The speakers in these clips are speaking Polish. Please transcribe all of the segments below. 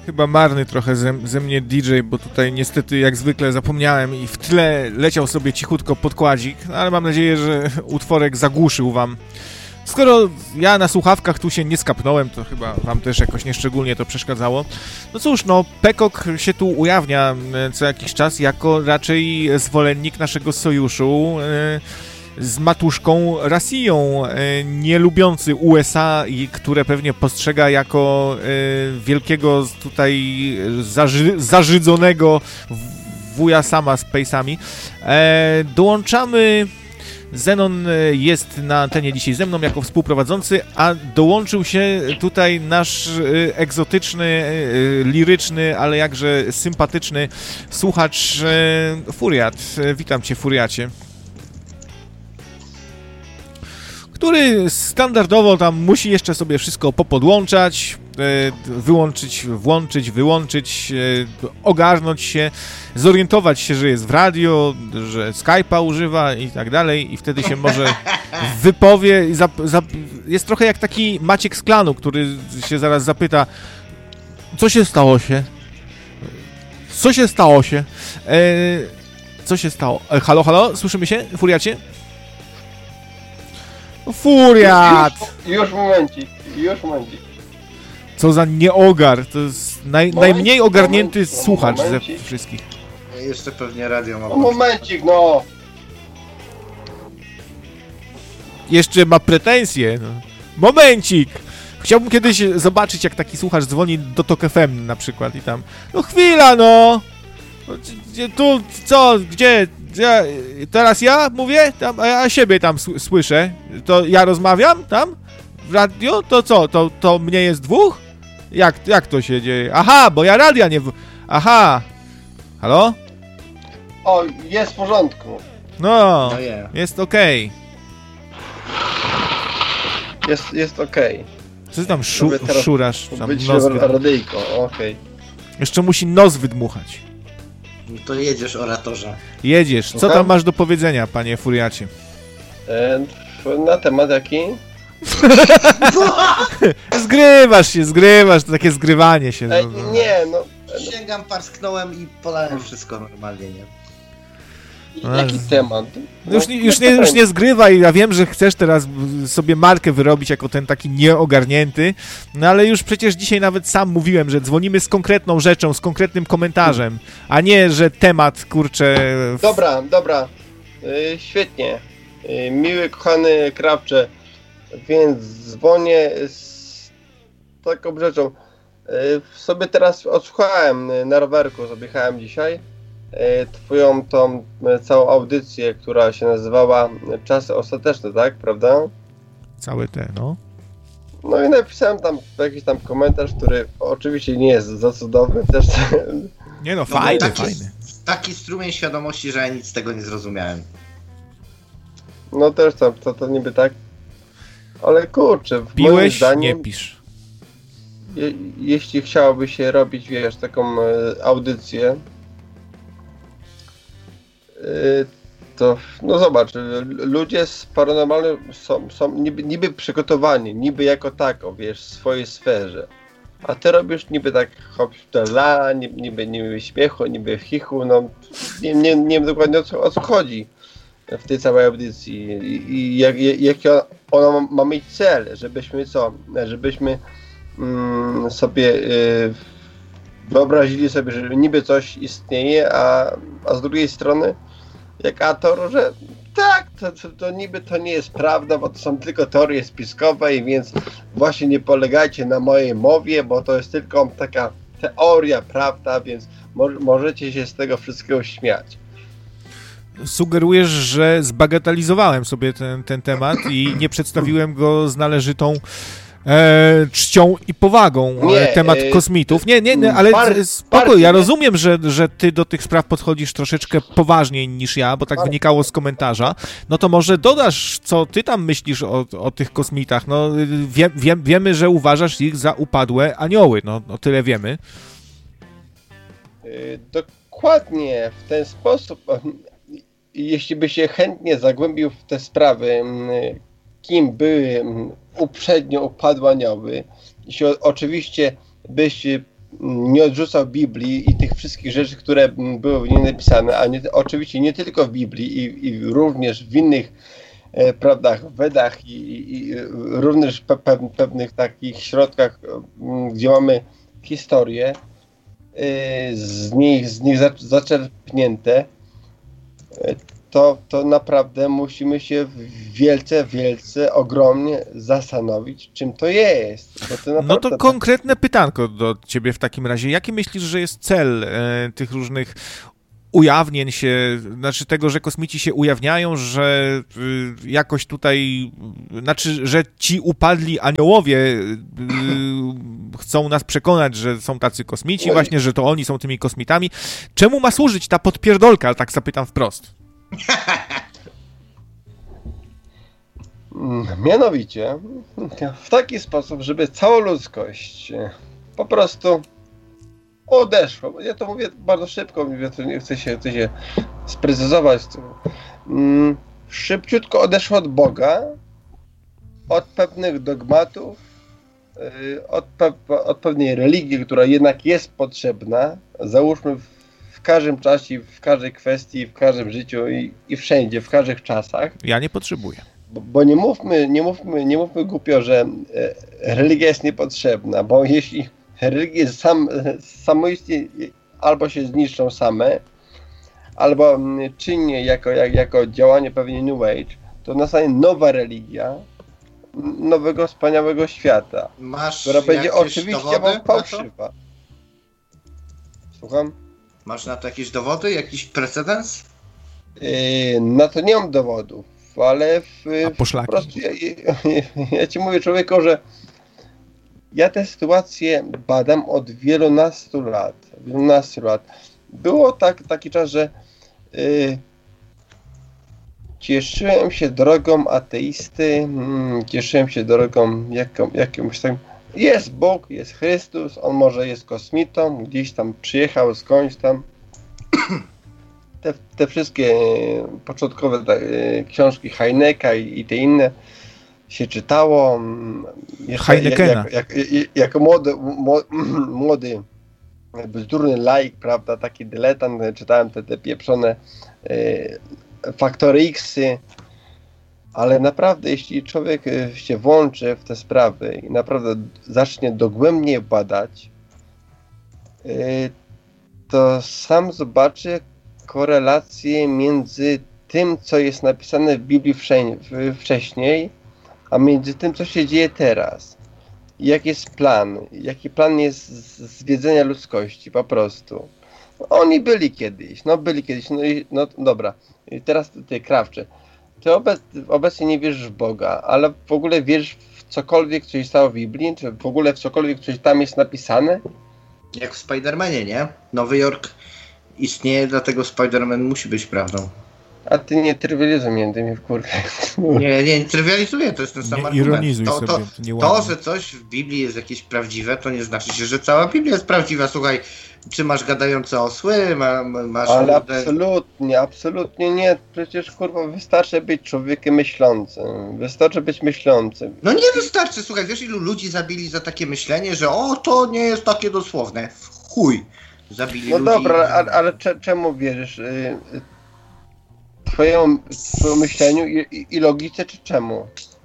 Chyba marny trochę ze mnie DJ, bo tutaj niestety jak zwykle zapomniałem i w tle leciał sobie cichutko podkładzik, ale mam nadzieję, że utworek zagłuszył wam. Skoro ja na słuchawkach tu się nie skapnąłem, to chyba wam też jakoś nieszczególnie to przeszkadzało. No cóż, no Peacock się tu ujawnia co jakiś czas jako raczej zwolennik naszego sojuszu z matuszką Rosją, nie lubiący USA i które pewnie postrzega jako wielkiego tutaj zażydzonego wuja sama z pejsami. Dołączamy... Zenon jest na antenie dzisiaj ze mną jako współprowadzący, a dołączył się tutaj nasz egzotyczny, liryczny, ale jakże sympatyczny słuchacz Furiat. Witam cię, Furiacie. Który standardowo tam musi jeszcze sobie wszystko popodłączać, wyłączyć, włączyć, wyłączyć, ogarnąć się, zorientować się, że jest w radio, że Skype'a używa i tak dalej i wtedy się może wypowie. Jest trochę jak taki Maciek z klanu, który się zaraz zapyta, co się stało się? Co się stało się? Co się stało? Halo, halo? Słyszymy się, Furiacie? Furiat! Już momencik. Co za nieogar, to jest najmniej ogarnięty słuchacz ze wszystkich. Jeszcze pewnie radio ma... Momencik, no! Jeszcze ma pretensje. No. Momencik! Chciałbym kiedyś zobaczyć, jak taki słuchacz dzwoni do Tok FM na przykład i tam... No chwila, no! Tu, co, gdzie? Teraz ja mówię? Tam, a ja siebie tam słyszę. To ja rozmawiam tam? W radio? To co? To mnie jest dwóch? Jak to się dzieje? Aha, bo ja radia nie... Aha! Halo? O, jest w porządku. No, jest okej. Jest okej. Co ty tam szurasz? Tam radyjko, okej. Jeszcze musi nos wydmuchać. No to jedziesz, oratorze. Jedziesz. Co tam masz do powiedzenia, panie Furiacie? Na temat jaki? Zgrywasz, to takie zgrywanie się. Nie, no... Sięgam, parsknąłem i polałem wszystko normalnie, nie? Jaki temat? No już nie zgrywaj, ja wiem, że chcesz teraz sobie markę wyrobić jako ten taki nieogarnięty, no ale już przecież dzisiaj nawet sam mówiłem, że dzwonimy z konkretną rzeczą, z konkretnym komentarzem, a nie, że temat, kurczę... Dobra. Świetnie. Miły, kochany Krawcze, więc dzwonię z taką rzeczą. Sobie teraz odsłuchałem na rowerku, sobie jechałem dzisiaj twoją tą całą audycję, która się nazywała Czasy Ostateczne, tak? Prawda? Całe te, no. No i napisałem tam jakiś tam komentarz, który oczywiście nie jest za cudowny też. Nie no, fajny. Taki strumień świadomości, że ja nic z tego nie zrozumiałem. No też to niby tak. Ale kurczę, piłeś, moim zdaniem, nie pisz. Jeśli chciałoby się robić, wiesz, taką audycję, to no zobacz, ludzie z paranormalnym są niby przygotowani, niby jako tako, wiesz, w swojej sferze. A ty robisz niby tak hop, niby śmiechu, niby chichu, no nie wiem dokładnie o co chodzi w tej całej audycji i jaki ona ma mieć cel, żebyśmy sobie wyobrazili sobie, że niby coś istnieje, a z drugiej strony jak Ator, że tak, to niby to nie jest prawda, bo to są tylko teorie spiskowe i więc właśnie nie polegajcie na mojej mowie, bo to jest tylko taka teoria, prawda, więc możecie się z tego wszystkiego śmiać. Sugerujesz, że zbagatelizowałem sobie ten temat i nie przedstawiłem go z należytą czcią i powagą. Temat kosmitów. Nie, ale spokój, ja rozumiem, że ty do tych spraw podchodzisz troszeczkę poważniej niż ja, bo tak wynikało z komentarza. No to może dodasz, co ty tam myślisz o tych kosmitach. No wiemy, że uważasz ich za upadłe anioły. No tyle wiemy. Dokładnie, w ten sposób. Jeśli by się chętnie zagłębił w te sprawy, kim były uprzednio upadłe anioły, jeśli oczywiście byś nie odrzucał Biblii i tych wszystkich rzeczy, które były w niej napisane, a oczywiście nie tylko w Biblii i również w innych prawdach, Wedach i również pewnych takich środkach, gdzie mamy historię z nich zaczerpnięte, to naprawdę musimy się wielce, ogromnie zastanowić, czym to jest. Bo to no to konkretne pytanko do ciebie w takim razie. Jaki myślisz, że jest cel tych różnych ujawnień się, znaczy tego, że kosmici się ujawniają, że jakoś tutaj, znaczy, że ci upadli aniołowie chcą nas przekonać, że są tacy kosmici, właśnie, że to oni są tymi kosmitami. Czemu ma służyć ta podpierdolka, tak zapytam wprost? Mianowicie w taki sposób, żeby cała ludzkość po prostu odeszła. Ja to mówię bardzo szybko, nie chcę się sprecyzować. Szybciutko odeszła od Boga, od pewnych dogmatów, od pewnej religii, która jednak jest potrzebna, załóżmy w każdym czasie, w każdej kwestii, w każdym życiu i wszędzie, w każdych czasach. Ja nie potrzebuję. Bo nie mówmy głupio, że religia jest niepotrzebna, bo jeśli religie samoistnie albo się zniszczą same, albo czynnie jako działanie pewnie New Age, to nastanie nowa religia nowego, wspaniałego świata, która będzie oczywiście fałszywa. Słucham? Masz na to jakieś dowody? Jakiś precedens? Na to nie mam dowodów, ale po prostu ja ci mówię, człowieku, że ja tę sytuację badam od wielunastu lat. Było taki czas, że cieszyłem się drogą ateisty, cieszyłem się drogą jakimś tam. Jest Bóg, jest Chrystus, on może jest kosmitą, gdzieś tam przyjechał skądś tam. Te wszystkie początkowe książki Heineka i te inne się czytało. Heinekena. Jako młody bzdurny laik, prawda, taki dyletant, czytałem te pieprzone faktory X-y, ale naprawdę jeśli człowiek się włączy w te sprawy i naprawdę zacznie dogłębnie badać, to sam zobaczy korelację między tym, co jest napisane w Biblii wcześniej, a między tym, co się dzieje teraz. Jaki jest plan? Jaki plan jest zwiedzenia ludzkości, po prostu. Oni byli kiedyś. No dobra. I teraz ty, Krawcze, ty obecnie nie wierzysz w Boga, ale w ogóle wierzysz w cokolwiek, co się stało w Biblii? Czy w ogóle w cokolwiek, co tam jest napisane? Jak w Spider-Manie, nie? Nowy Jork istnieje, dlatego Spider-Man musi być prawdą. A ty nie trywializuj mnie tym w kurkę. Nie trywializuję, to jest ten sam argument. Ironizuj sobie, to, że coś w Biblii jest jakieś prawdziwe, to nie znaczy się, że cała Biblia jest prawdziwa. Słuchaj, czy masz gadające osły, masz... Ale absolutnie nie. Przecież kurwa wystarczy być człowiekiem myślącym. Wystarczy być myślącym. No nie wystarczy, słuchaj, wiesz ilu ludzi zabili za takie myślenie, że to nie jest takie dosłowne. W chuj zabili ludzi. No dobra, ale czemu wierzysz? Twojemu myśleniu i logice, czy czemu?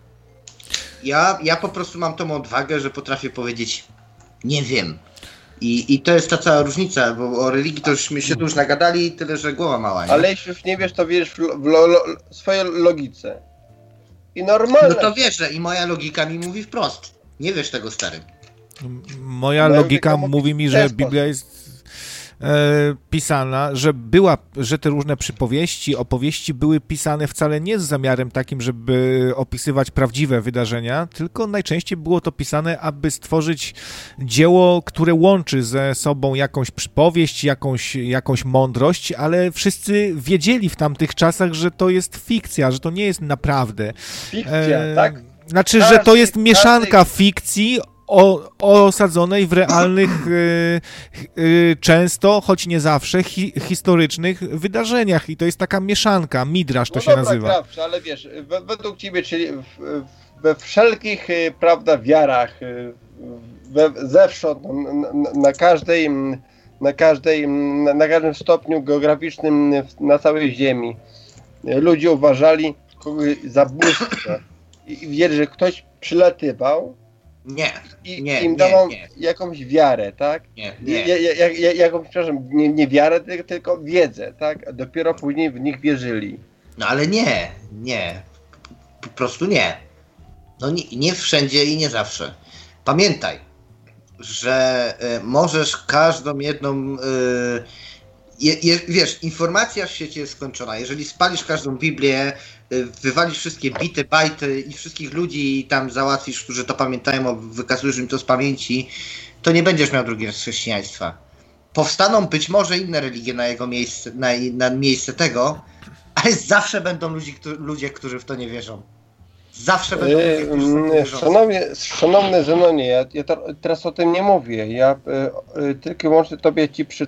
Ja po prostu mam tą odwagę, że potrafię powiedzieć nie wiem. I to jest ta cała różnica, bo o religii to już się tu nagadali, tyle że głowa mała. Nie? Ale jeśli już nie wiesz, to wierzysz w swojej logice. I normalne. No to wiesz, że i moja logika mi mówi wprost. Nie wiesz tego, stary. Moja logika mówi mi, że Biblia jest pisana, że te różne przypowieści, opowieści były pisane wcale nie z zamiarem takim, żeby opisywać prawdziwe wydarzenia, tylko najczęściej było to pisane, aby stworzyć dzieło, które łączy ze sobą jakąś przypowieść, jakąś mądrość, ale wszyscy wiedzieli w tamtych czasach, że to jest fikcja, że to nie jest naprawdę. Fikcja, tak? Znaczy, że to jest mieszanka fikcji osadzonej w realnych, często, choć nie zawsze, historycznych wydarzeniach. I to jest taka mieszanka, midrasz to się nazywa. Krawcze, ale wiesz, według ciebie, czyli we wszelkich, prawda, wiarach, zewsząd, na każdym stopniu geograficznym na całej ziemi ludzie uważali kogoś za bóstwo i wiedzieli, że ktoś przylatywał i im dawał jakąś wiarę, tak? Jakąś, przepraszam, nie wiarę, tylko wiedzę, tak? A dopiero później w nich wierzyli. No ale nie. Po prostu nie. No nie wszędzie i nie zawsze. Pamiętaj, że możesz każdą jedną... wiesz, informacja w świecie jest skończona. Jeżeli spalisz każdą Biblię, wywalisz wszystkie bity, bajty i wszystkich ludzi tam załatwisz, którzy to pamiętają, wykazujesz im to z pamięci, to nie będziesz miał drugiego chrześcijaństwa. Powstaną być może inne religie na jego miejsce, na miejsce tego, ale zawsze będą ludzie, którzy w to nie wierzą. Zawsze będą ludzie, którzy w to nie wierzą. Szanowny Zenonie, ja teraz o tym nie mówię. Ja tylko i wyłącznie tobie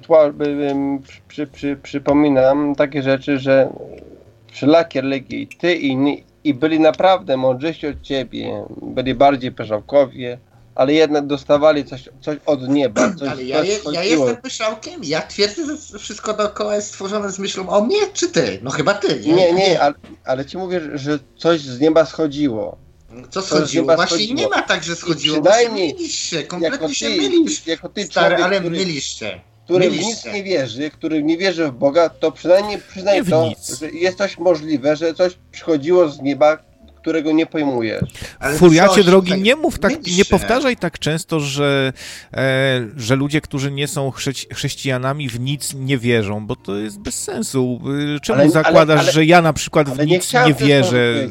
przypominam takie rzeczy, że wszelakie religie, ty i inni, i byli naprawdę mądrzejsi od ciebie, byli bardziej pyszałkowie, ale jednak dostawali coś od nieba. Ale ja jestem pyszałkiem? Ja twierdzę, że wszystko dookoła jest stworzone z myślą o mnie, czy ty? No chyba ty. Nie, ale ci mówię, że coś z nieba schodziło. Co schodziło? Właśnie nie ma tak, że schodziło. Przynajmniej mylisz się, kompletnie się mylisz. Jako ty stary, człowiek, ale mylisz się. Który w nic nie wierzy, który nie wierzy w Boga, to przynajmniej przyznaj to, że jest coś możliwe, że coś przychodziło z nieba, którego nie pojmujesz. Furiacie drogi, nie mów tak, nie powtarzaj tak często, że ludzie, którzy nie są chrześcijanami, w nic nie wierzą, bo to jest bez sensu. Czemu zakładasz, że ja na przykład w nic nie wierzę?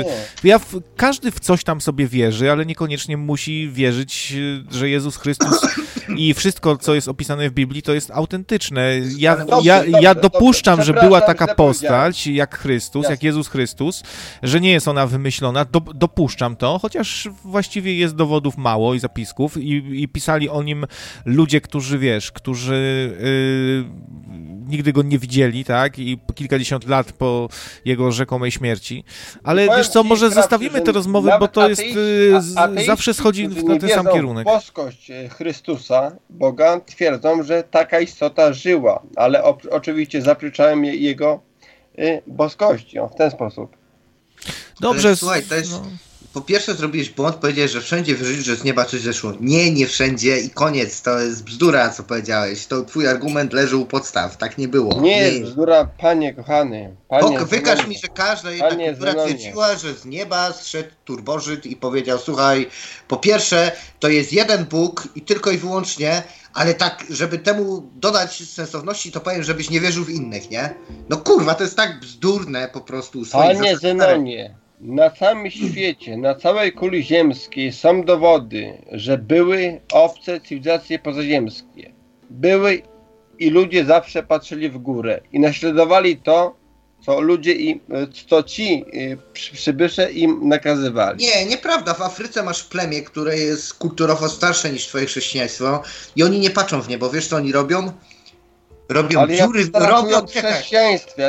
Każdy w coś tam sobie wierzy, ale niekoniecznie musi wierzyć, że Jezus Chrystus i wszystko, co jest opisane w Biblii, to jest autentyczne. Ja dopuszczam, że była taka postać jak Chrystus, jak Jezus Chrystus, że nie jest ona wymyślona, dopuszczam to, chociaż właściwie jest dowodów mało i zapisków i pisali o nim ludzie, którzy nigdy go nie widzieli, tak, i kilkadziesiąt lat po jego rzekomej śmierci, ale wiesz co, może zostawimy te rozmowy, bo to jest, zawsze schodzi na ten sam kierunek. Boskość Chrystusa, Boga, twierdzą, że taka istota żyła, ale oczywiście zaprzeczają jego boskości, w ten sposób. Dobrze. Słuchaj, to jest... Po pierwsze zrobiłeś błąd, powiedziałeś, że wszędzie wierzysz, że z nieba coś zeszło. Nie wszędzie i koniec. To jest bzdura, co powiedziałeś. To twój argument leży u podstaw. Tak nie było. Nie jest bzdura, panie kochany. Wykaż mi, że każda jedna kultura twierdziła, że z nieba zszedł turbożyd i powiedział, słuchaj, po pierwsze, to jest jeden Bóg i tylko i wyłącznie, ale tak, żeby temu dodać sensowności, to powiem, żebyś nie wierzył w innych, nie? No kurwa, to jest tak bzdurne po prostu. Panie Zenonie, na całym świecie, na całej kuli ziemskiej są dowody, że były obce cywilizacje pozaziemskie. Były i ludzie zawsze patrzyli w górę i naśladowali to, co ci przybysze im nakazywali. Nie, nieprawda. W Afryce masz plemię, które jest kulturowo starsze niż twoje chrześcijaństwo i oni nie patrzą w niebo. Wiesz, co oni robią? Robią dziury, robią chrześcijaństwie.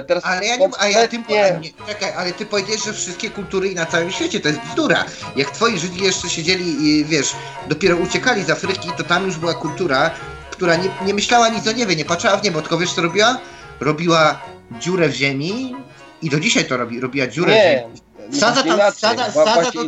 Ale ty powiedziałeś, że wszystkie kultury i na całym świecie to jest bzdura. Jak twoi Żydzi jeszcze siedzieli i wiesz, dopiero uciekali z Afryki, to tam już była kultura, która nie myślała nic o niebie, nie patrzyła w niebo, tylko wiesz co robiła? Robiła dziurę w ziemi i do dzisiaj to robiła dziurę w ziemi.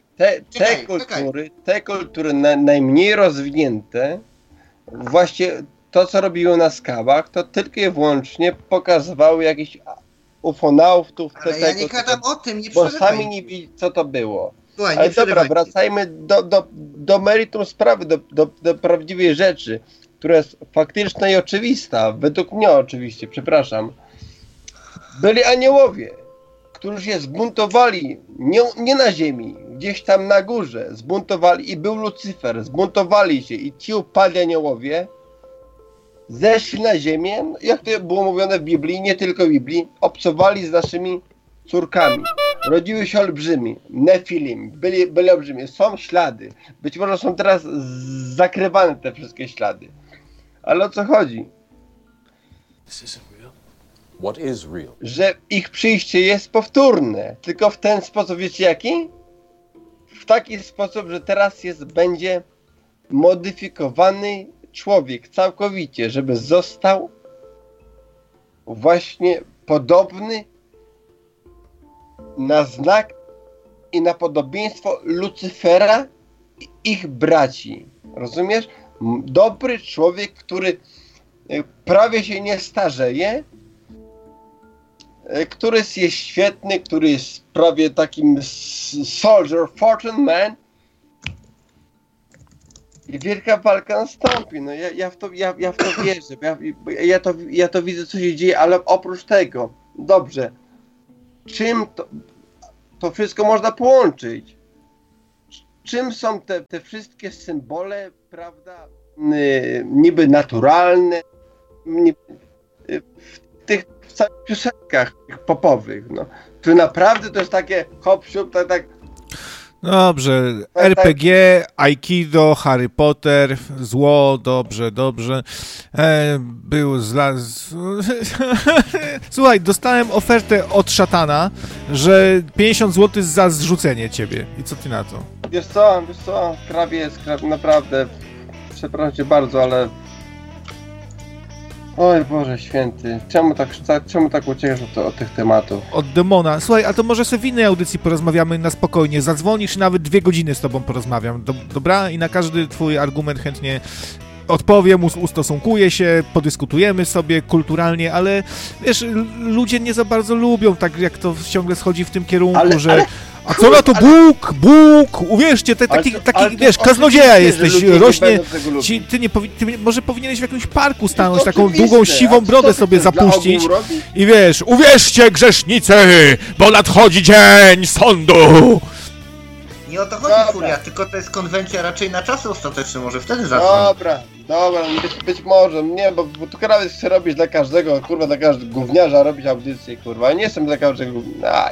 Te kultury najmniej rozwinięte, właśnie to, co robiły na skałach, to tylko i wyłącznie pokazywały jakichś ufonautów. Ale ja nie gadam o tym, nie bo sami nie wiedzieli, co to było. Słuchaj, ale dobra, wracajmy do meritum sprawy, do prawdziwej rzeczy, która jest faktyczna i oczywista, według mnie oczywiście, przepraszam. Byli aniołowie, którzy się zbuntowali, nie na ziemi, gdzieś tam na górze, zbuntowali i był Lucyfer, zbuntowali się i ci upadli aniołowie, zeszli na ziemię, jak to było mówione w Biblii, nie tylko w Biblii, obcowali z naszymi córkami. Rodziły się olbrzymi, Nefilim, byli olbrzymi. Są ślady. Być może są teraz zakrywane te wszystkie ślady. Ale o co chodzi? What is real? Że ich przyjście jest powtórne. Tylko w ten sposób, wiecie jaki? W taki sposób, że teraz będzie modyfikowany człowiek całkowicie, żeby został właśnie podobny na znak i na podobieństwo Lucyfera i ich braci. Rozumiesz? Dobry człowiek, który prawie się nie starzeje, który jest świetny, który jest prawie takim soldier, fortune man. I wielka walka nastąpi. No ja w to wierzę. Ja to widzę, co się dzieje, ale oprócz tego, dobrze, czym to wszystko można połączyć? Czym są te wszystkie symbole, prawda, niby naturalne, w tych całych piosenkach popowych, no. Czy naprawdę to jest takie hop-siup, tak... Dobrze, RPG, Aikido, Harry Potter, zło, dobrze. Słuchaj, dostałem ofertę od szatana, że 50 zł za zrzucenie ciebie. I co ty na to? Wiesz co, krawiec, naprawdę, przepraszam cię bardzo, ale... Oj Boże Święty, czemu tak uciekasz od tych tematów? Od demona. Słuchaj, a to może sobie w innej audycji porozmawiamy na spokojnie. Zadzwonisz i nawet 2 godziny z tobą porozmawiam. Dobra? I na każdy twój argument chętnie odpowiem, ustosunkuję się, podyskutujemy sobie kulturalnie, ale wiesz, ludzie nie za bardzo lubią, tak jak to ciągle schodzi w tym kierunku, że... A co na to Bóg, uwierzcie, taki wiesz, kaznodzieja jesteś, rośnie ci, ty może powinieneś w jakimś parku stanąć, taką długą, siwą brodę sobie zapuścić i wiesz, uwierzcie grzesznicy, bo nadchodzi dzień sądu. Nie o to chodzi, Furia, tylko to jest konwencja raczej na czasy ostateczne, może wtedy zacznę. Dobra, być może, nie, bo tu krawiec chce robić dla każdego, kurwa, dla każdego gówniarza robić audycję, kurwa, ja nie jestem dla każdego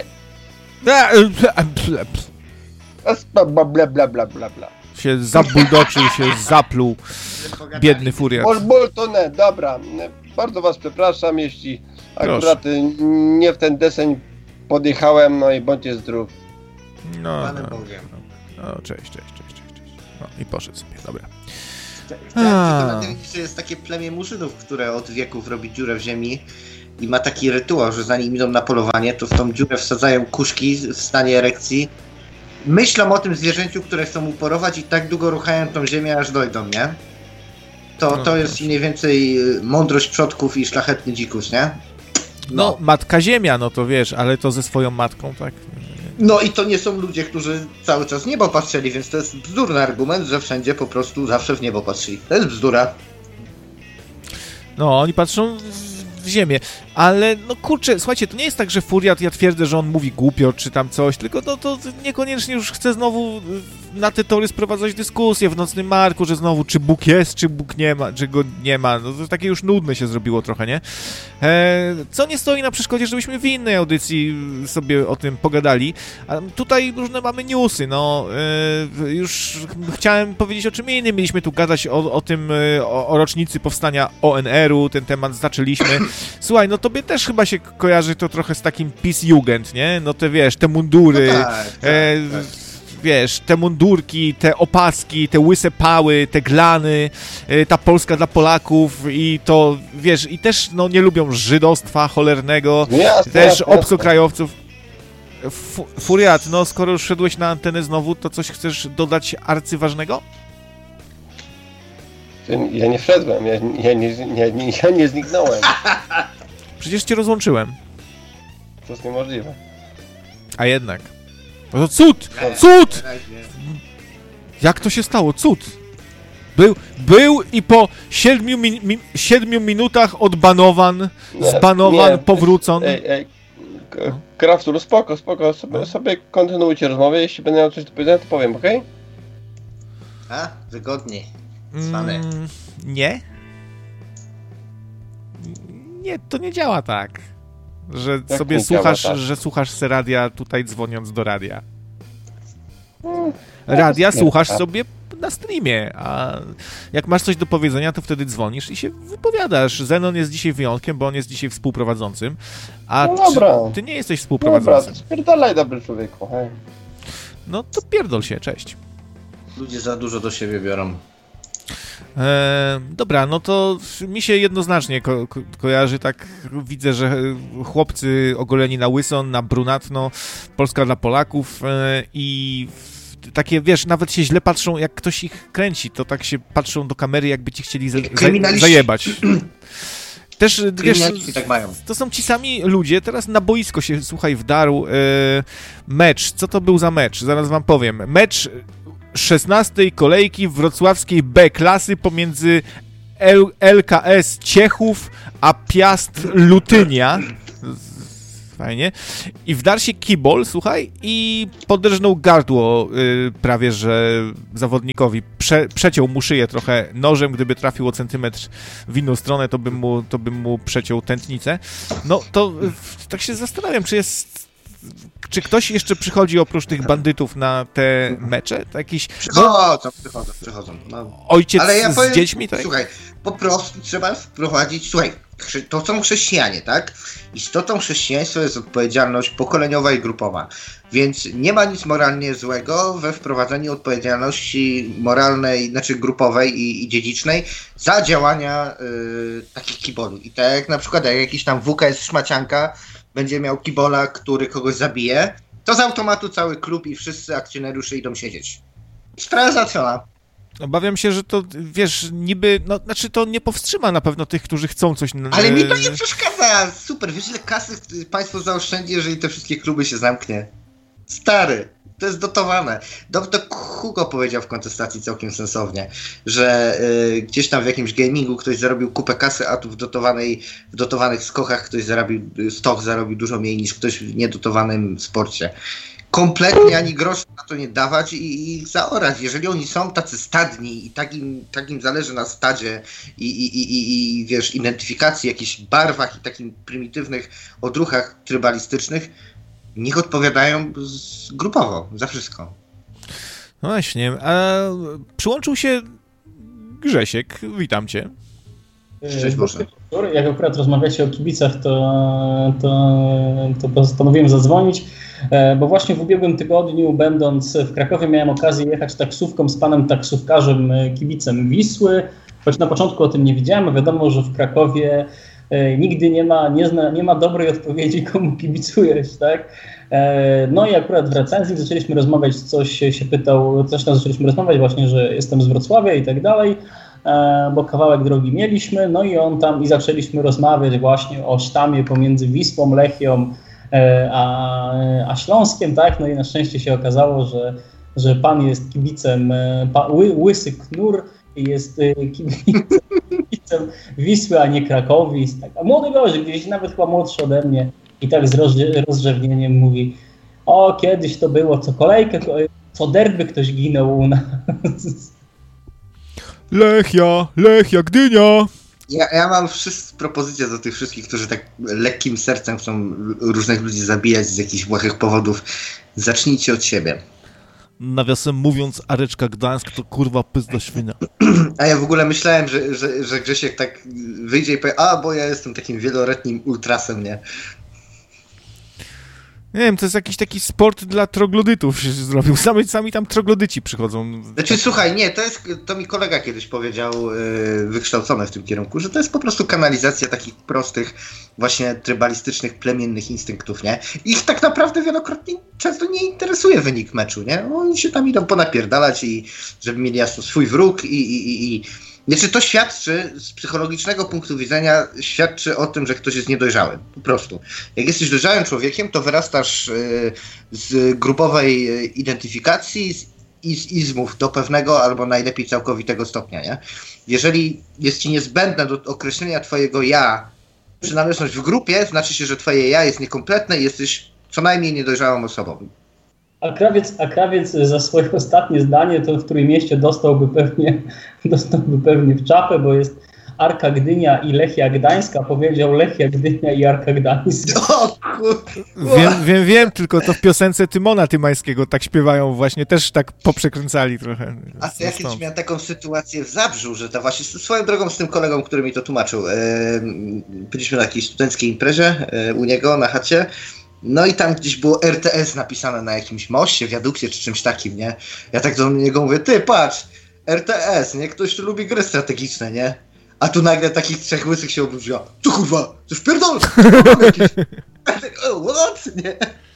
bla. Się zabuldoczył, się zapluł, biedny Furiat. Dobra, bardzo was przepraszam, jeśli akurat nie w ten deseń podjechałem, no i bądźcie zdrów. No, cześć. No i poszedł sobie, dobra. Chciałem tylko że jest takie plemię murzynów, które od wieków robi dziurę w ziemi i ma taki rytuał, że zanim idą na polowanie, to w tą dziurę wsadzają kuszki w stanie erekcji. Myślą o tym zwierzęciu, które chcą uporować i tak długo ruchają tą ziemię, aż dojdą, nie? To jest mniej więcej mądrość przodków i szlachetny dzikus, nie? No, matka ziemia, no to wiesz, ale to ze swoją matką, tak? No i to nie są ludzie, którzy cały czas w niebo patrzyli, więc to jest bzdurny argument, że wszędzie po prostu zawsze w niebo patrzyli. To jest bzdura. No, oni patrzą w ziemię, ale no kurczę, słuchajcie, to nie jest tak, że Furiat, ja twierdzę, że on mówi głupio czy tam coś, tylko to niekoniecznie już chcę znowu na te tory sprowadzać dyskusję w Nocnym Marku, że znowu czy Bóg jest, czy Bóg nie ma, czy go nie ma, no to takie już nudne się zrobiło trochę, nie? Co nie stoi na przeszkodzie, żebyśmy w innej audycji sobie o tym pogadali, a tutaj różne mamy newsy, no już chciałem powiedzieć o czym innym, mieliśmy tu gadać o tym, o rocznicy powstania ONR-u, ten temat zaczęliśmy. Słuchaj, no tobie też chyba się kojarzy to trochę z takim Peace-Jugend, nie? No te wiesz, te mundury, no tak. Wiesz, te mundurki, te opaski, te łyse pały, te glany, ta Polska dla Polaków i to, wiesz, i też no nie lubią żydostwa cholernego, też obcokrajowców. Furiat, no skoro już szedłeś na antenę znowu, to coś chcesz dodać arcyważnego? Ja nie wszedłem, ja nie zniknąłem. Przecież cię rozłączyłem. To jest niemożliwe. A jednak. No to cud! Cud! Jak to się stało? Cud! Był i po 7 minutach odbanowan, powrócon. Kraftur, spoko, sobie kontynuujcie rozmowę, jeśli będę miał coś do powiedzenia, to powiem, okej? A? Wygodniej. Cwany. Nie? Nie, to nie działa tak. Że jak sobie słuchasz, tak? Że słuchasz se radia tutaj dzwoniąc do radia. Radia słuchasz sobie na streamie, a jak masz coś do powiedzenia, to wtedy dzwonisz i się wypowiadasz. Zenon jest dzisiaj wyjątkiem, bo on jest dzisiaj współprowadzącym, a ty nie jesteś współprowadzącym. Dobra, spierdalaj, dobry człowieku. Hej. No to pierdol się, cześć. Ludzie za dużo do siebie biorą. Dobra, no to mi się jednoznacznie kojarzy, tak widzę, że chłopcy ogoleni na łyso, na brunatno, Polska dla Polaków i takie, wiesz, nawet się źle patrzą, jak ktoś ich kręci, to tak się patrzą do kamery, jakby ci chcieli zajebać. Też, wiesz, tak mają. To są ci sami ludzie, teraz na boisko się, słuchaj, wdarł mecz. Co to był za mecz? Zaraz wam powiem. Mecz 16. kolejki wrocławskiej B-klasy pomiędzy LKS Ciechów a Piast Lutynia. Fajnie. I wdarł się kibol, słuchaj, i podrżnął gardło prawie, że zawodnikowi. Przeciął mu szyję trochę nożem, gdyby trafił o centymetr w inną stronę, to bym mu przeciął tętnicę. No to tak się zastanawiam, czy ktoś jeszcze przychodzi oprócz tych bandytów na te mecze? To jakiś... Przychodzą. No. Ojciec z dziećmi? Tak? Słuchaj, po prostu trzeba wprowadzić... Słuchaj, to są chrześcijanie, tak? Istotą chrześcijaństwa jest odpowiedzialność pokoleniowa i grupowa. Więc nie ma nic moralnie złego we wprowadzeniu odpowiedzialności moralnej, znaczy grupowej i dziedzicznej za działania takich kiboli. I tak jak na przykład jak jakiś tam WKS szmacianka będzie miał kibola, który kogoś zabije, to z automatu cały klub i wszyscy akcjonariusze idą siedzieć. Sprawa załatwiona. Obawiam się, że to, wiesz, niby, no, znaczy to nie powstrzyma na pewno tych, którzy chcą coś... Ale mi to nie przeszkadza, super, wiesz ile kasy państwo zaoszczędzi, jeżeli te wszystkie kluby się zamknie? Stary, to jest dotowane. To Hugo powiedział w kontestacji całkiem sensownie, że gdzieś tam w jakimś gamingu ktoś zarobił kupę kasy, a tu w dotowanych skokach ktoś zarobił dużo mniej niż ktoś w niedotowanym sporcie. Kompletnie ani grosza na to nie dawać i ich zaorać. Jeżeli oni są tacy stadni i tak im zależy na stadzie i wiesz, identyfikacji, jakichś barwach i takim prymitywnych odruchach trybalistycznych, niech odpowiadają grupowo za wszystko. No właśnie, a przyłączył się Grzesiek, witam cię. Cześć Boże. Jak akurat rozmawiacie o kibicach, to postanowiłem zadzwonić, bo właśnie w ubiegłym tygodniu, będąc w Krakowie, miałem okazję jechać taksówką z panem taksówkarzem, kibicem Wisły, choć na początku o tym nie wiedziałem. Wiadomo, że w Krakowie nigdy nie ma dobrej odpowiedzi, komu kibicujesz, tak? No i akurat w recenzji zaczęliśmy rozmawiać, coś tam zaczęliśmy rozmawiać właśnie, że jestem z Wrocławia i tak dalej, bo kawałek drogi mieliśmy, no i i zaczęliśmy rozmawiać właśnie o sztamie pomiędzy Wisłą, Lechią a Śląskiem, tak? No i na szczęście się okazało, że pan jest kibicem, Łysy Knur jest kibicem Wisły, a nie Krakowi. Tak. A młody gość, gdzieś nawet chyba młodszy ode mnie i tak z rozrzewnieniem mówi: o, kiedyś to było, co derby ktoś ginął u nas. Lechia, Gdynia! Ja mam propozycje do tych wszystkich, którzy tak lekkim sercem chcą różnych ludzi zabijać z jakichś błahych powodów. Zacznijcie od siebie. Nawiasem mówiąc, Areczka Gdańsk to kurwa pizda świnia. A ja w ogóle myślałem, że Grzesiek tak wyjdzie i powie: bo ja jestem takim wieloletnim ultrasem, nie? Nie wiem, to jest jakiś taki sport dla troglodytów się zrobił. Sami tam troglodyci przychodzą. Znaczy, słuchaj, nie, to mi kolega kiedyś powiedział, wykształcony w tym kierunku, że to jest po prostu kanalizacja takich prostych, właśnie trybalistycznych, plemiennych instynktów, nie? Ich tak naprawdę wielokrotnie często nie interesuje wynik meczu, nie? Oni się tam idą ponapierdalać i żeby mieli jasno swój wróg Znaczy, to świadczy, z psychologicznego punktu widzenia, świadczy o tym, że ktoś jest niedojrzały. Po prostu. Jak jesteś dojrzałym człowiekiem, to wyrastasz z grupowej identyfikacji i z izmów do pewnego albo najlepiej całkowitego stopnia, nie? Jeżeli jest ci niezbędne do określenia twojego ja przynależność w grupie, znaczy się, że twoje ja jest niekompletne i jesteś co najmniej niedojrzałą osobą. A krawiec za swoje ostatnie zdanie to w Trójmieście dostałby pewnie w czapę, bo jest Arka Gdynia i Lechia Gdańska, powiedział Lechia Gdynia i Arka Gdańska. O kurwa! Wiem, tylko to w piosence Tymona Tymańskiego tak śpiewają właśnie, też tak poprzekręcali trochę. A ja kiedyś miałem taką sytuację w Zabrzu, że to właśnie swoją drogą z tym kolegą, który mi to tłumaczył. Byliśmy na jakiejś studenckiej imprezie u niego na chacie. No i tam gdzieś było RTS napisane na jakimś moście, wiadukcie czy czymś takim, nie? Ja tak do niego mówię: ty patrz, RTS, nie? Ktoś lubi gry strategiczne, nie? A tu nagle takich 3 łysych się obróciło. Co kurwa? To wpierdol! What? Nie?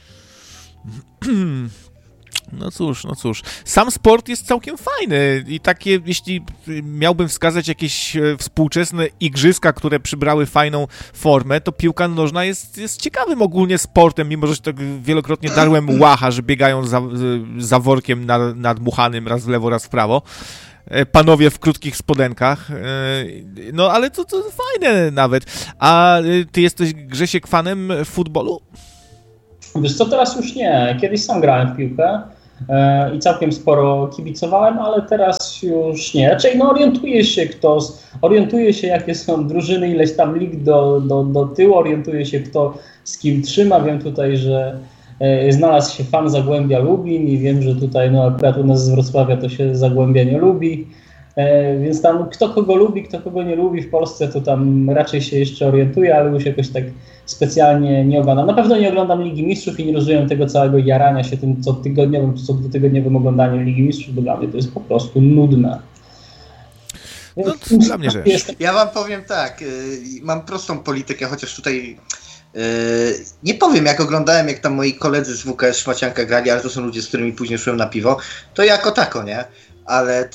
No cóż. Sam sport jest całkiem fajny i takie, jeśli miałbym wskazać jakieś współczesne igrzyska, które przybrały fajną formę, to piłka nożna jest ciekawym ogólnie sportem, mimo że tak wielokrotnie darłem łacha, że biegają za workiem nadmuchanym raz w lewo, raz w prawo. Panowie w krótkich spodenkach. No ale to fajne nawet. A ty jesteś, Grzesiek, fanem futbolu? Wiesz co, teraz już nie. Kiedyś sam grałem w piłkę i całkiem sporo kibicowałem, ale teraz już nie. Raczej orientuje się jakie są drużyny, ileś tam lig do tyłu, orientuje się kto z kim trzyma. Wiem tutaj, że znalazł się fan Zagłębia Lubin i wiem, że tutaj akurat u nas z Wrocławia to się Zagłębia nie lubi. Więc tam kto kogo lubi, kto kogo nie lubi w Polsce, to tam raczej się jeszcze orientuje, ale już jakoś tak specjalnie nie oglądam. Na pewno nie oglądam Ligi Mistrzów i nie rozumiem tego całego jarania się tym co dwutygodniowym oglądaniem Ligi Mistrzów, bo dla mnie to jest po prostu nudne. No, dla mnie też. Ja wam powiem tak, mam prostą politykę, chociaż tutaj nie powiem, jak oglądałem, jak tam moi koledzy z WKS Szmacianka grali, ale to są ludzie, z którymi później szłem na piwo, to jako tako, nie? Ale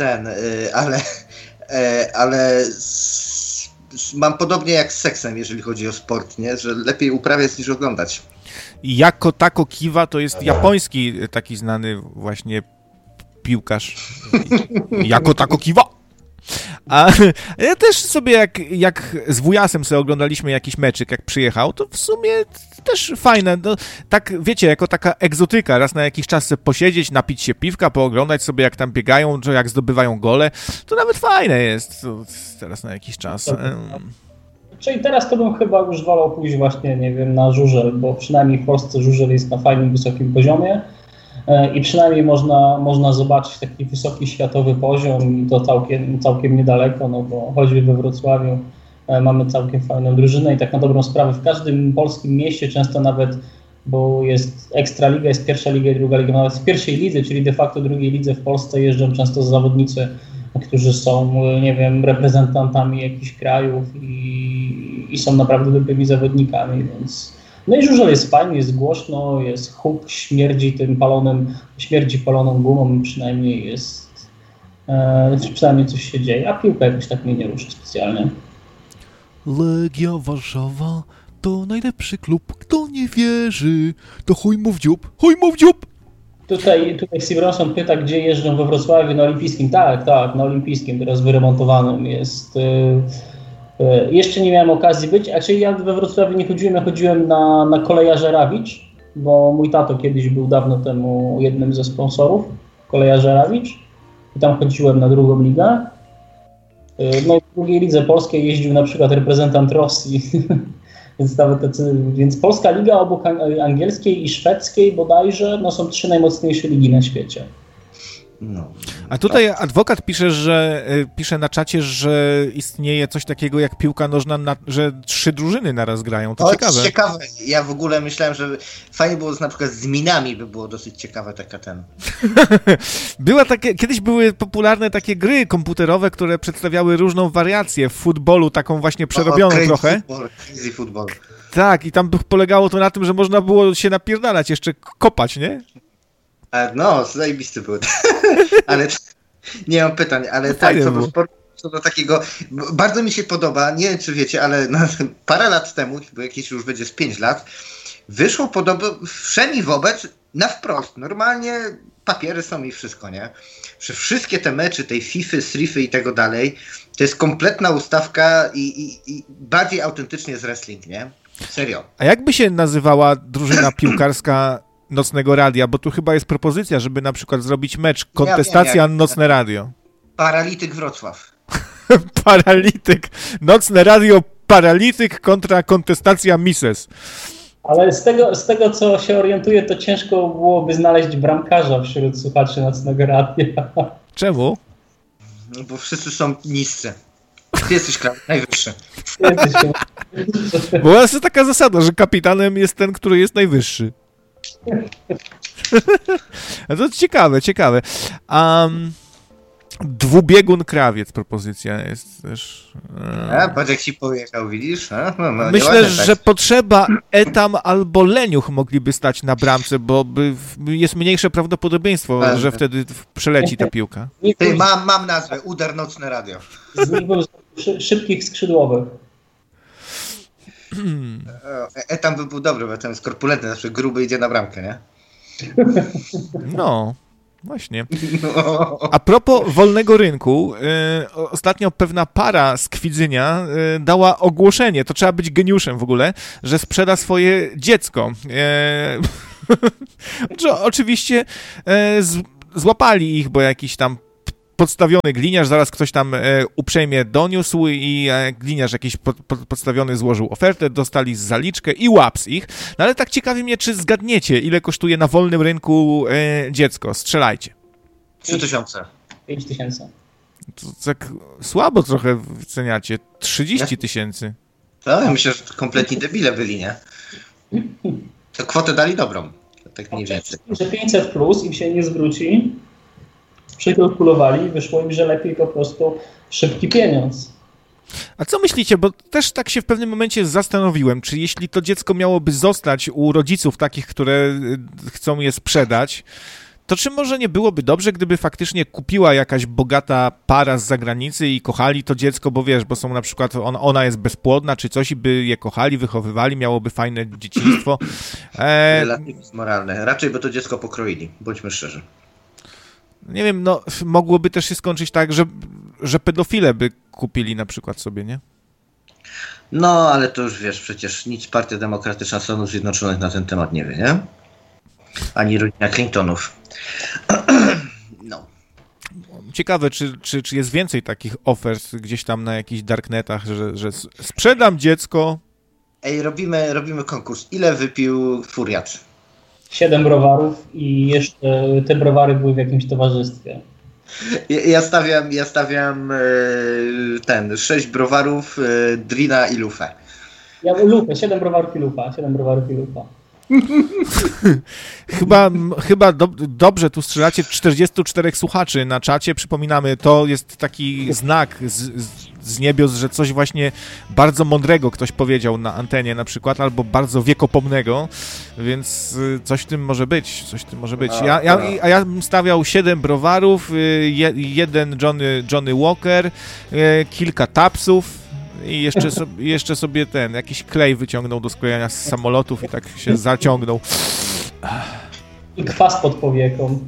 mam podobnie jak z seksem, jeżeli chodzi o sport, nie? Że lepiej uprawiać niż oglądać. Jako tako kiwa to jest japoński taki znany właśnie piłkarz. Jako tako kiwa. A ja też sobie jak z wujasem sobie oglądaliśmy jakiś meczyk, jak przyjechał, to w sumie też fajne. No, tak wiecie, jako taka egzotyka, raz na jakiś czas sobie posiedzieć, napić się piwka, pooglądać sobie jak tam biegają, czy jak zdobywają gole, to nawet fajne jest teraz na jakiś czas. Czyli teraz to bym chyba już wolał pójść właśnie, nie wiem, na żużel, bo przynajmniej w Polsce żużel jest na fajnym, wysokim poziomie. I przynajmniej można zobaczyć taki wysoki światowy poziom i to całkiem niedaleko, no bo choćby we Wrocławiu mamy całkiem fajną drużynę i tak na dobrą sprawę w każdym polskim mieście, często nawet, bo jest Ekstraliga, jest pierwsza liga i druga liga, nawet w pierwszej lidze, czyli de facto drugiej lidze w Polsce jeżdżą często zawodnicy, którzy są, nie wiem, reprezentantami jakichś krajów i są naprawdę dobrymi zawodnikami, więc... No i żużel jest fajny, jest głośno, jest huk, śmierdzi paloną gumą, przynajmniej coś się dzieje, a piłka jakoś tak mnie nie ruszy specjalnie. Legia Warszawa to najlepszy klub, kto nie wierzy, to chuj mu w dziób, chuj mu w dziób! Tutaj Sibronson pyta, gdzie jeżdżą we Wrocławiu, na Olimpijskim. Tak, na Olimpijskim, teraz wyremontowanym jest... Jeszcze nie miałem okazji być, a czyli ja we Wrocławiu nie chodziłem, ja chodziłem na Kolejarze Rawicz, bo mój tato kiedyś był dawno temu jednym ze sponsorów Kolejarza Rawicz i tam chodziłem na drugą ligę. No i w drugiej lidze polskiej jeździł na przykład reprezentant Rosji, więc polska liga obok angielskiej i szwedzkiej bodajże, no są 3 najmocniejsze ligi na świecie. No. A tutaj adwokat pisze na czacie, że istnieje coś takiego jak piłka nożna, że 3 drużyny naraz grają. To ciekawe. Ciekawe. Ja w ogóle myślałem, że fajnie było na przykład z minami, by było dosyć ciekawe taka ten. Kiedyś były popularne takie gry komputerowe, które przedstawiały różną wariację w futbolu, taką właśnie przerobioną trochę. Crazy football. Tak, i tam polegało to na tym, że można było się napierdalać, jeszcze kopać, nie? No, zajebisty był. Ale nie mam pytań, ale tak, co do sportu, co do takiego, bardzo mi się podoba, nie wiem czy wiecie, ale parę lat temu, bo jakieś już będzie z 5 lat, wyszło wszemi wobec na wprost, normalnie papiery są i wszystko, nie? Że wszystkie te mecze, tej FIFA, Strify i tego dalej, to jest kompletna ustawka i bardziej autentycznie z wrestling, nie? Serio. A jakby się nazywała drużyna piłkarska Nocnego Radia, bo tu chyba jest propozycja, żeby na przykład zrobić mecz kontestacja Nocne Radio. Paralityk Wrocław. Paralityk. Nocne Radio Paralityk kontra kontestacja Mises. Ale z tego, co się orientuję, to ciężko byłoby znaleźć bramkarza wśród słuchaczy Nocnego Radia. Czemu? No bo wszyscy są niscy. Ty jesteś najwyższy. Bo jest taka zasada, że kapitanem jest ten, który jest najwyższy. To ciekawe. Dwubiegun krawiec propozycja jest też. Patrz jak ci pojechał, widzisz? Myślę, że potrzeba Etam albo Leniuch mogliby stać na bramce, bo jest mniejsze prawdopodobieństwo, że wtedy przeleci ta piłka. Ty, mam nazwę, Udar Nocne Radio. Z nich był szybkich skrzydłowych. Etam by był dobry, bo ten jest korpulentny, zawsze gruby idzie na bramkę, nie? No, właśnie. A propos wolnego rynku, ostatnio pewna para z Kwidzynia dała ogłoszenie, to trzeba być geniuszem w ogóle, że sprzeda swoje dziecko. Oczywiście złapali ich, bo jakiś tam podstawiony gliniarz, zaraz ktoś tam uprzejmie doniósł i gliniarz jakiś podstawiony złożył ofertę, dostali zaliczkę i łaps ich. No ale tak ciekawi mnie, czy zgadniecie, ile kosztuje na wolnym rynku dziecko. Strzelajcie. 3000. 5000. To tak słabo trochę wyceniacie. 30 000. To ja myślę, że to kompletnie debile byli, nie? To kwotę dali dobrą. Tak mniej więcej. Że 500 plus im się nie zwróci. Przekalkulowali, wyszło im, że lepiej po prostu szybki pieniądz. A co myślicie, bo też tak się w pewnym momencie zastanowiłem, czy jeśli to dziecko miałoby zostać u rodziców takich, które chcą je sprzedać, to czy może nie byłoby dobrze, gdyby faktycznie kupiła jakaś bogata para z zagranicy i kochali to dziecko, bo wiesz, bo są na przykład, ona jest bezpłodna, czy coś i by je kochali, wychowywali, miałoby fajne dzieciństwo. Relatywizm moralny. Raczej by to dziecko pokroili, bądźmy szczerzy. Nie wiem, no mogłoby też się skończyć tak, że pedofile by kupili na przykład sobie, nie? No, ale to już wiesz, przecież nic Partia Demokratyczna Stanów Zjednoczonych na ten temat nie wie, nie? Ani rodzina Clintonów. No. Ciekawe, czy jest więcej takich ofert gdzieś tam na jakichś darknetach, że sprzedam dziecko. Ej, robimy konkurs. Ile wypił Furiat? 7 browarów i jeszcze te browary były w jakimś towarzystwie. Ja stawiam 6 browarów, Drina i Lufę. Ja lufę, 7 browarów i lufa, 7 browarów i lufa. Chyba dobrze tu strzelacie 44 słuchaczy na czacie. Przypominamy, to jest taki znak z niebios, że coś właśnie bardzo mądrego ktoś powiedział na antenie na przykład, albo bardzo wiekopomnego, więc coś w tym może być. Ja bym stawiał 7 browarów, jeden Johnny Walker, kilka tapsów, i jeszcze sobie jakiś klej wyciągnął do sklejania z samolotów i tak się zaciągnął. I kwas pod powieką.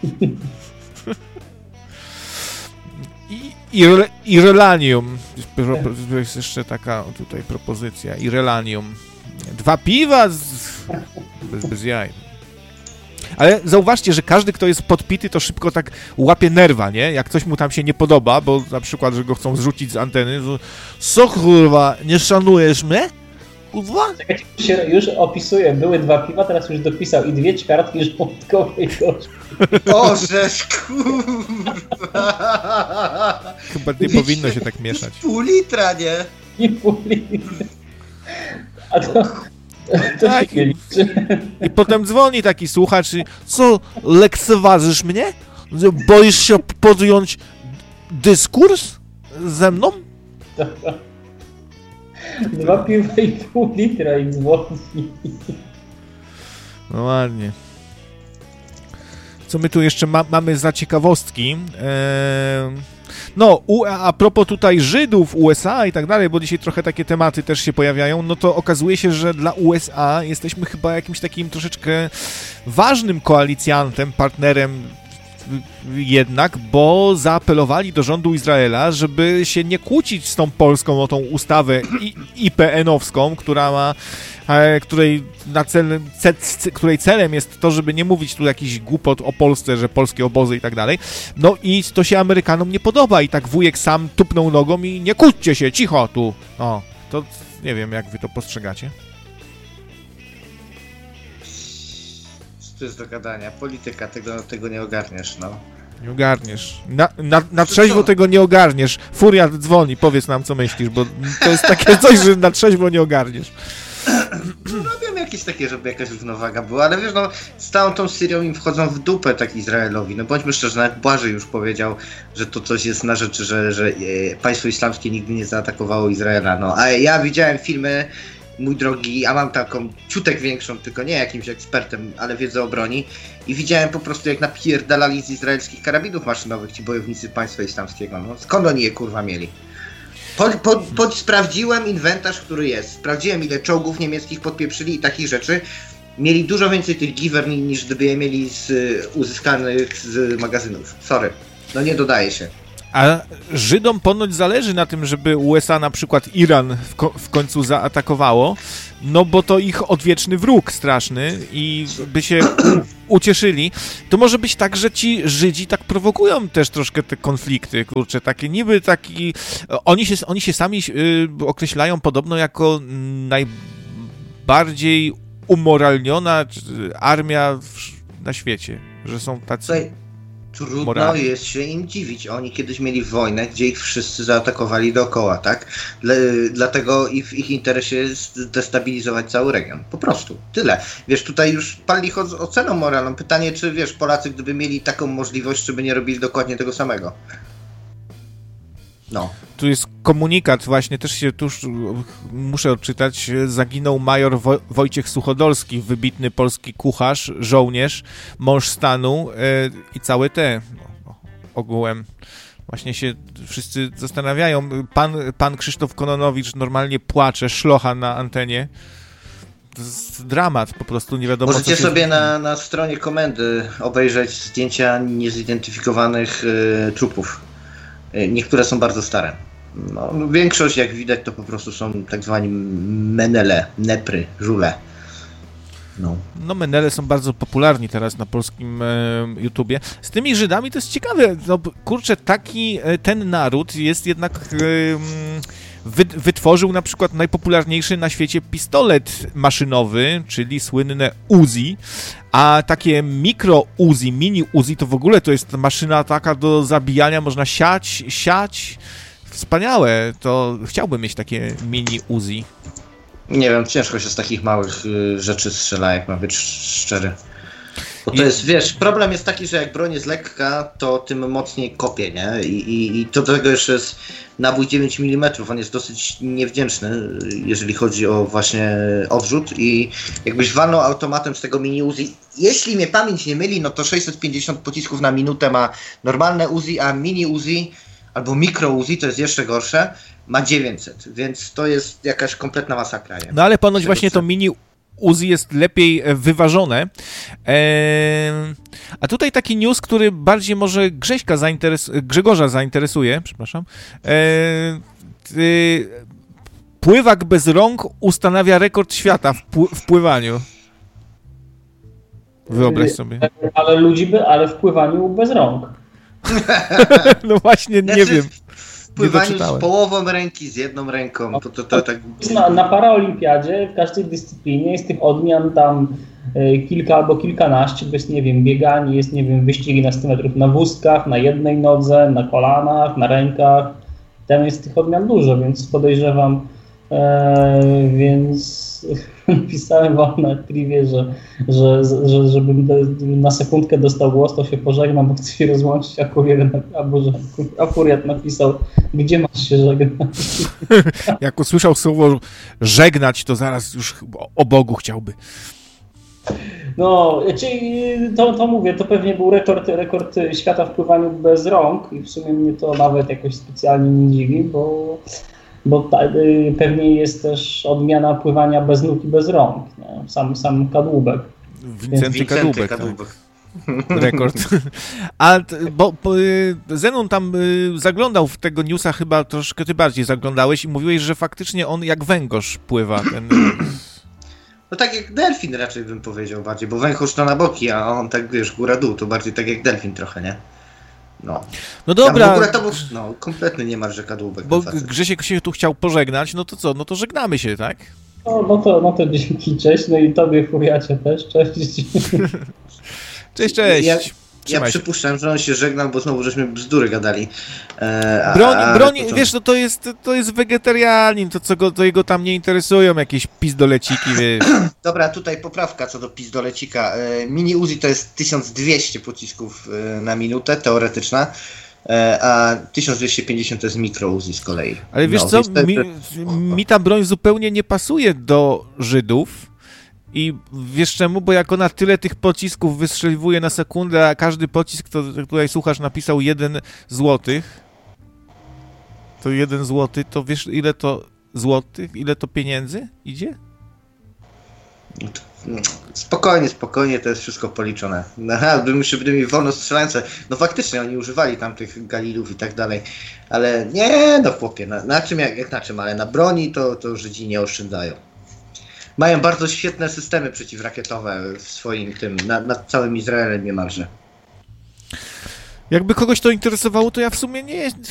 I relanium. Jest jeszcze taka tutaj propozycja. I relanium. 2 piwa bez jaj. Ale zauważcie, że każdy, kto jest podpity, to szybko tak łapie nerwa, nie? Jak coś mu tam się nie podoba, bo na przykład, że go chcą zrzucić z anteny, to co kurwa, nie szanujesz mnie? Kurwa? Się już opisuje, były 2 piwa, teraz już dopisał i 2 ćwiartki żołądkowej gorzki. O, żeż kurwa! Chyba nie powinno się tak mieszać. Pół litra, nie? I pół litra. A to tak, się liczy. I potem dzwoni taki słuchacz i co, lekceważysz mnie? Boisz się podjąć dyskurs ze mną? 2 piwa i pół litra i dzwoni. No ładnie. Co my tu jeszcze mamy za ciekawostki? No, a propos tutaj Żydów, USA i tak dalej, bo dzisiaj trochę takie tematy też się pojawiają, no to okazuje się, że dla USA jesteśmy chyba jakimś takim troszeczkę ważnym koalicjantem, partnerem jednak, bo zaapelowali do rządu Izraela, żeby się nie kłócić z tą Polską o tą ustawę IPN-owską, której celem jest to, żeby nie mówić tu jakichś głupot o Polsce, że polskie obozy i tak dalej. No i to się Amerykanom nie podoba i tak wujek sam tupnął nogą i nie kłóćcie się, cicho tu. O, to nie wiem, jak wy to postrzegacie. To jest do gadania. Polityka, tego nie ogarniesz, no. Nie ogarniesz. Na trzeźwo tego nie ogarniesz. Furiat dzwoni, powiedz nam, co myślisz, bo to jest takie coś, że na trzeźwo nie ogarniesz. No wiem, jak jakieś takie, żeby jakaś równowaga była, ale wiesz, no z całą tą Syrią im wchodzą w dupę tak Izraelowi. No bądźmy szczerzy, nawet Błażej już powiedział, że to coś jest na rzeczy, że państwo islamskie nigdy nie zaatakowało Izraela. No, a ja widziałem filmy, mój drogi, a mam taką ciutek większą, tylko nie jakimś ekspertem, ale wiedzę o broni i widziałem po prostu jak napierdalali z izraelskich karabinów maszynowych ci bojownicy państwa islamskiego. No, skąd oni je kurwa mieli? Sprawdziłem inwentarz, który jest. Sprawdziłem, ile czołgów niemieckich podpieprzyli i takich rzeczy. Mieli dużo więcej tych giwer niż gdyby je mieli uzyskanych z magazynów. Sorry. No nie dodaje się. A Żydom ponoć zależy na tym, żeby USA na przykład Iran w końcu zaatakowało, no bo to ich odwieczny wróg straszny i by się ucieszyli. To może być tak, że ci Żydzi tak prowokują też troszkę te konflikty, kurczę, takie niby taki... Oni się sami określają podobno jako najbardziej umoralniona armia na świecie, że są tacy... Trudno moralni. jest się im dziwić. Oni kiedyś mieli wojnę, gdzie ich wszyscy zaatakowali dookoła, tak? Dlatego w ich interesie jest destabilizować cały region. Po prostu. Tyle. Wiesz, tutaj już pali oceną moralną. Pytanie, czy wiesz, Polacy gdyby mieli taką możliwość, czy by nie robili dokładnie tego samego? No. Tu jest komunikat właśnie, też się tuż muszę odczytać. Zaginął major Wojciech Suchodolski, wybitny polski kucharz, żołnierz, mąż stanu i całe te ogółem. Właśnie się wszyscy zastanawiają. Pan Krzysztof Kononowicz normalnie płacze, szlocha na antenie. To jest dramat, po prostu nie wiadomo. Możecie sobie na stronie komendy obejrzeć zdjęcia niezidentyfikowanych trupów. Niektóre są bardzo stare. No, większość, jak widać, to po prostu są tak zwani menele, nepry, żule. No menele są bardzo popularni teraz na polskim YouTubie. Z tymi Żydami to jest ciekawe. No, kurczę, ten naród jest jednak... wytworzył na przykład najpopularniejszy na świecie pistolet maszynowy, czyli słynne Uzi, a takie mikro Uzi, mini Uzi to w ogóle to jest maszyna taka do zabijania, można siać. Wspaniałe, to chciałbym mieć takie mini Uzi. Nie wiem, ciężko się z takich małych rzeczy strzela, jak mam być szczery. Bo to jest, wiesz, problem jest taki, że jak broń jest lekka, to tym mocniej kopie, nie? I do tego jeszcze jest nabój 9 mm, on jest dosyć niewdzięczny, jeżeli chodzi o właśnie odrzut i jakbyś walnął automatem z tego mini Uzi, jeśli mnie pamięć nie myli, no to 650 pocisków na minutę ma normalne Uzi, a mini Uzi albo mikro Uzi, to jest jeszcze gorsze, ma 900, więc to jest jakaś kompletna masakra. Nie? No ale ponoć właśnie to mini Uzi jest lepiej wyważone. A tutaj taki news, który bardziej może Grzegorza zainteresuje, przepraszam. Pływak bez rąk ustanawia rekord świata w pływaniu. Wyobraź sobie. Ale w pływaniu bez rąk. No właśnie, nie wiem. W pływaniu z połową ręki, z jedną ręką. To tak... Na paraolimpiadzie w każdej dyscyplinie jest tych odmian tam kilka albo kilkanaście, bo jest, nie wiem, bieganie, jest, nie wiem, wyścigi na 100 metrów na wózkach, na jednej nodze, na kolanach, na rękach. Tam jest tych odmian dużo, więc podejrzewam, więc pisałem wam na trivie, że żebym na sekundkę dostał głos, to się pożegnam, bo chcę się rozłączyć, a Furiat napisał, gdzie masz się żegnać? Jak usłyszał słowo żegnać, to zaraz już o Bogu chciałby. No, czyli to mówię, to pewnie był rekord świata w pływaniu bez rąk i w sumie mnie to nawet jakoś specjalnie nie dziwi, bo pewnie jest też odmiana pływania bez nóg i bez rąk, nie? Sam kadłubek. Wincenty Kadłubek. Tak. Rekord. A bo Zenon tam zaglądał w tego newsa, chyba troszkę ty bardziej zaglądałeś i mówiłeś, że faktycznie on jak węgorz pływa. No tak jak delfin raczej bym powiedział bardziej, bo węgorz to na boki, a on tak, wiesz, góra-dół, to bardziej tak jak delfin trochę, nie? No dobra. W ogóle to był kompletny niemalże kadłubek. Bo Grzesiek się tu chciał pożegnać, no to co? No to żegnamy się, tak? No to dzięki, cześć, no i tobie, Furiacie, też, cześć. Cześć. Ja przypuszczam, że on się żegnał, bo znowu żeśmy bzdury gadali. Broń, wiesz, no to jest wegetarianin, to jego tam nie interesują jakieś pizdoleciki, wiesz. Dobra, tutaj poprawka co do pizdolecika. Mini Uzi to jest 1200 pocisków na minutę, teoretyczna, a 1250 to jest mikro Uzi z kolei. Ale wiesz co, mi ta broń zupełnie nie pasuje do Żydów. I wiesz czemu? Bo jak ona tyle tych pocisków wystrzeliwuje na sekundę, a każdy pocisk, to tutaj słuchacz napisał 1 złotych, to 1 złoty, to wiesz ile to złotych, ile to pieniędzy idzie? Spokojnie, to jest wszystko policzone. Gdyby mi wolno strzelające, no faktycznie oni używali tam tych Galilów i tak dalej, ale nie, no chłopie, na czym jak na czym, ale na broni to Żydzi nie oszczędzają. Mają bardzo świetne systemy przeciwrakietowe w swoim tym, nad całym Izraelem niemalże. Jakby kogoś to interesowało, to ja w sumie